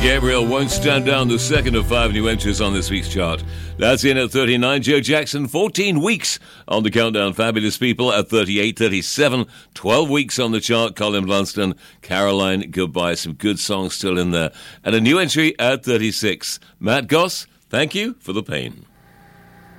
Gabriel won't stand down, the second of 5 new entries on this week's chart. That's in at 39. Joe Jackson, 14 weeks on the countdown. Fabulous People at 38, 37. 12 weeks on the chart. Colin Blunston, Caroline Goodbye. Some good songs still in there. And a new entry at 36. Matt Goss, Thank You for the Pain.